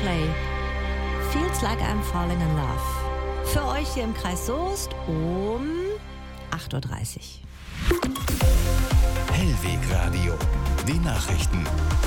Coldplay. Feels like I'm falling in love. Für euch hier im Kreis Soest um 8.30 Uhr. Hellwegradio, die Nachrichten.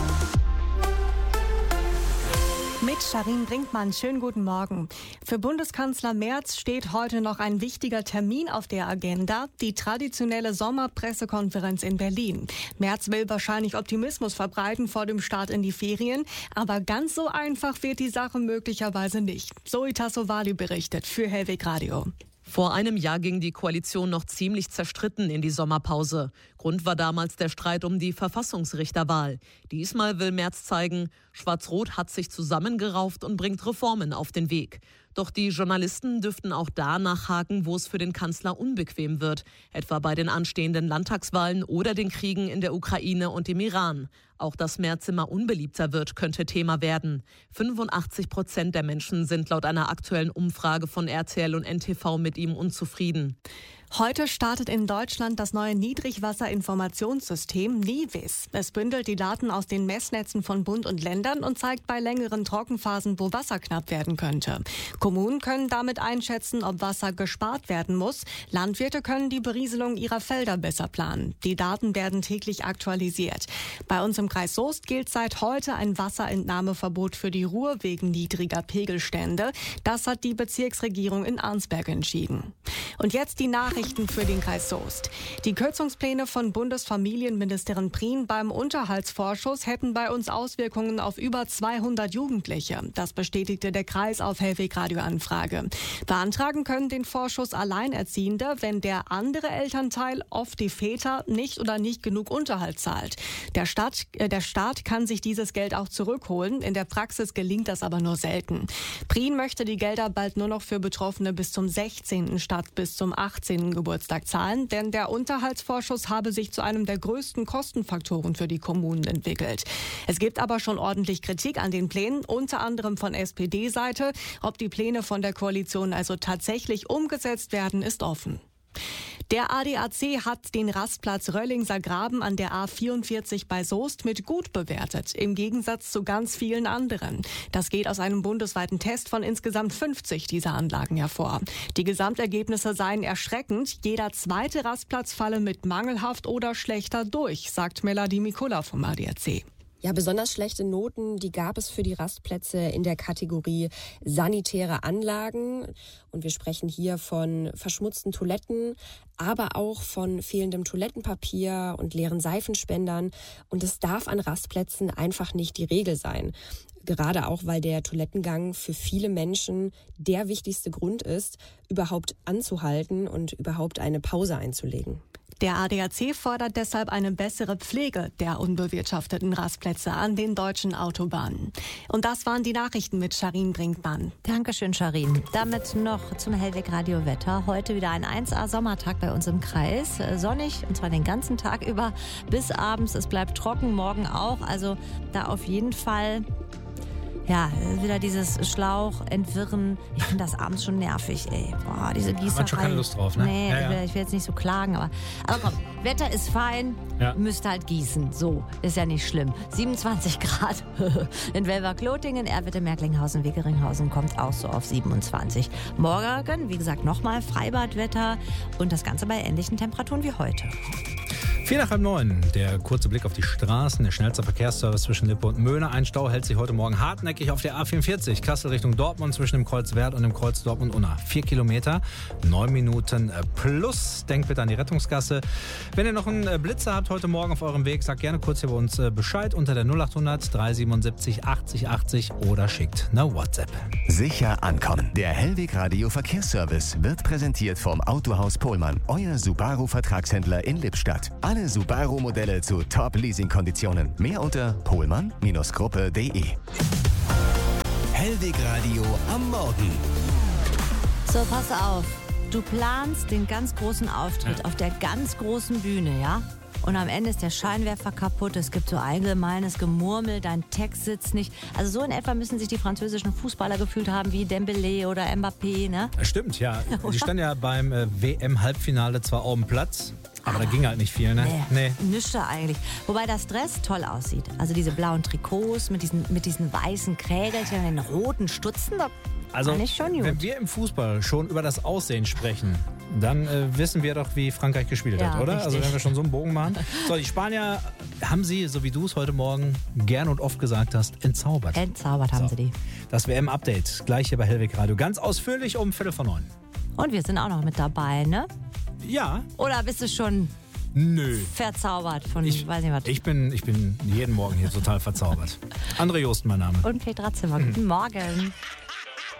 Mit Sharin Brinkmann, schönen guten Morgen. Für Bundeskanzler Merz steht heute noch ein wichtiger Termin auf der Agenda, die traditionelle Sommerpressekonferenz in Berlin. Merz will wahrscheinlich Optimismus verbreiten vor dem Start in die Ferien, aber ganz so einfach wird die Sache möglicherweise nicht. Zoe Tassovali berichtet für Hellwegradio. Vor einem Jahr ging die Koalition noch ziemlich zerstritten in die Sommerpause. Grund war damals der Streit um die Verfassungsrichterwahl. Diesmal will Merz zeigen, Schwarz-Rot hat sich zusammengerauft und bringt Reformen auf den Weg. Doch die Journalisten dürften auch da nachhaken, wo es für den Kanzler unbequem wird. Etwa bei den anstehenden Landtagswahlen oder den Kriegen in der Ukraine und im Iran. Auch dass Merz immer unbeliebter wird, könnte Thema werden. 85% der Menschen sind laut einer aktuellen Umfrage von RTL und NTV mit ihm unzufrieden. Heute startet in Deutschland das neue Niedrigwasserinformationssystem NIWIS. Es bündelt die Daten aus den Messnetzen von Bund und Ländern und zeigt bei längeren Trockenphasen, wo Wasser knapp werden könnte. Kommunen können damit einschätzen, ob Wasser gespart werden muss. Landwirte können die Berieselung ihrer Felder besser planen. Die Daten werden täglich aktualisiert. Bei uns im Kreis Soest gilt seit heute ein Wasserentnahmeverbot für die Ruhr wegen niedriger Pegelstände. Das hat die Bezirksregierung in Arnsberg entschieden. Und jetzt die Nachrichten für den Kreis Soest. Die Kürzungspläne von Bundesfamilienministerin Prien beim Unterhaltsvorschuss hätten bei uns Auswirkungen auf über 200 Jugendliche. Das bestätigte der Kreis auf Hellwegradio-Anfrage. Beantragen können den Vorschuss Alleinerziehende, wenn der andere Elternteil, oft die Väter, nicht oder nicht genug Unterhalt zahlt. Der Staat kann sich dieses Geld auch zurückholen. In der Praxis gelingt das aber nur selten. Prien möchte die Gelder bald nur noch für Betroffene bis zum 16. statt bis zum 18. Geburtstag zahlen, denn der Unterhaltsvorschuss habe sich zu einem der größten Kostenfaktoren für die Kommunen entwickelt. Es gibt aber schon ordentlich Kritik an den Plänen, unter anderem von SPD-Seite. Ob die Pläne von der Koalition also tatsächlich umgesetzt werden, ist offen. Der ADAC hat den Rastplatz Röllingser Graben an der A44 bei Soest mit gut bewertet, im Gegensatz zu ganz vielen anderen. Das geht aus einem bundesweiten Test von insgesamt 50 dieser Anlagen hervor. Die Gesamtergebnisse seien erschreckend. Jeder zweite Rastplatz falle mit mangelhaft oder schlechter durch, sagt Melanie Mikula vom ADAC. Ja, besonders schlechte Noten, die gab es für die Rastplätze in der Kategorie sanitäre Anlagen. Und wir sprechen hier von verschmutzten Toiletten, aber auch von fehlendem Toilettenpapier und leeren Seifenspendern. Und es darf an Rastplätzen einfach nicht die Regel sein. Gerade auch, weil der Toilettengang für viele Menschen der wichtigste Grund ist, überhaupt anzuhalten und überhaupt eine Pause einzulegen. Der ADAC fordert deshalb eine bessere Pflege der unbewirtschafteten Rastplätze an den deutschen Autobahnen. Und das waren die Nachrichten mit Sharin Brinkmann. Dankeschön, Sharin. Damit noch zum Hellwegradio-Wetter. Heute wieder ein 1A-Sommertag bei uns im Kreis. Sonnig, und zwar den ganzen Tag über bis abends. Es bleibt trocken, morgen auch. Also da auf jeden Fall... Ja, wieder dieses Schlauch, Entwirren. Ich finde das abends schon nervig, ey. Boah, diese Gießerei. Man hat schon keine Lust drauf, ne? Nee, ja. Ich will jetzt nicht so klagen, aber komm, Wetter ist fein, müsst halt gießen. So, ist ja nicht schlimm. 27 Grad in Welver-Klotingen, Erwitte-Merklinghausen, Wickeringhausen kommt auch so auf 27. Morgen, wie gesagt, nochmal Freibadwetter und das Ganze bei ähnlichen Temperaturen wie heute. 8:45. Der kurze Blick auf die Straßen. Der schnellste Verkehrsservice zwischen Lippe und Möhne. Ein Stau hält sich heute Morgen hartnäckig auf der A44. Kassel Richtung Dortmund zwischen dem Kreuz Werth und dem Kreuz Dortmund-Unna. 4 Kilometer, 9 Minuten plus. Denkt bitte an die Rettungsgasse. Wenn ihr noch einen Blitzer habt heute Morgen auf eurem Weg, sagt gerne kurz hier bei uns Bescheid unter der 0800 377 80 80 oder schickt eine WhatsApp. Sicher ankommen. Der Hellwegradio Verkehrsservice wird präsentiert vom Autohaus Pohlmann, euer Subaru-Vertragshändler in Lippstadt. Alle Subaru-Modelle zu Top-Leasing-Konditionen. Mehr unter pohlmann-gruppe.de. Hellwegradio am Morgen. So, pass auf. Du planst den ganz großen Auftritt auf der ganz großen Bühne, ja? Und am Ende ist der Scheinwerfer kaputt, es gibt so allgemeines Gemurmel, dein Text sitzt nicht. Also so in etwa müssen sich die französischen Fußballer gefühlt haben wie Dembélé oder Mbappé, ne? Stimmt, ja. Die standen ja beim WM-Halbfinale zwar auf dem Platz, Aber da ging halt nicht viel, ne? Nee. Nischte eigentlich. Wobei das Dress toll aussieht. Also diese blauen Trikots mit diesen weißen Krägelchen und den roten Stutzen, da Also, fand ich schon gut. wenn wir im Fußball schon über das Aussehen sprechen, dann wissen wir doch, wie Frankreich gespielt hat, oder? Richtig. Also wenn wir schon so einen Bogen machen. So, die Spanier haben sie, so wie du es heute Morgen gern und oft gesagt hast, entzaubert. Entzaubert haben sie die. Das WM-Update, gleich hier bei Hellwig Radio. Ganz ausführlich um 8:45. Und wir sind auch noch mit dabei, ne? Ja. Oder bist du schon Nö. verzaubert von, weiß nicht was? Ich bin jeden Morgen hier total verzaubert. André Joosten, mein Name. Und Petra Zimmer. Guten Morgen.